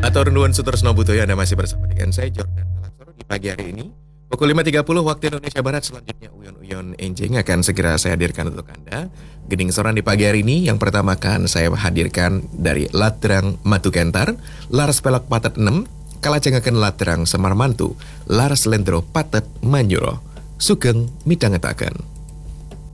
Atur nuwun sutresno butoyo, Anda masih bersama dengan saya Jordan Talaksoro di pagi hari ini. Pukul 5.30 waktu Indonesia Barat. Selanjutnya Uyon Enjing akan segera saya hadirkan untuk Anda. Gening soran di pagi hari ini, yang pertama akan saya hadirkan dari Latrang Matu Kentar, Laras Pelok Patet 6, Kalacengaken Latrang Semar Mantu, Laras Lendro Patet Manyuro, Sugeng Midangetaken.